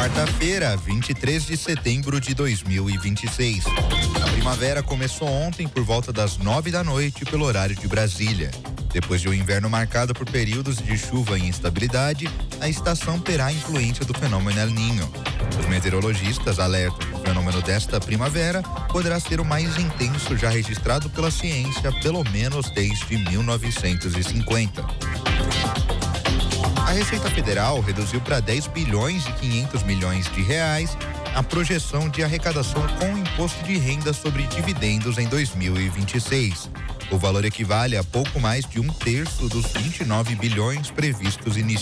Quarta-feira, 23 de setembro de 2026. A primavera começou ontem por volta das 9 da noite pelo horário de Brasília. Depois de um inverno marcado por períodos de chuva e instabilidade, a estação terá influência do fenômeno El Niño. Os meteorologistas alertam que o fenômeno desta primavera poderá ser o mais intenso já registrado pela ciência, pelo menos desde 1950. A Receita Federal reduziu para 10 bilhões e 500 milhões de reais a projeção de arrecadação com o imposto de renda sobre dividendos em 2026. O valor equivale a pouco mais de 1/3 dos 29 bilhões previstos inicialmente.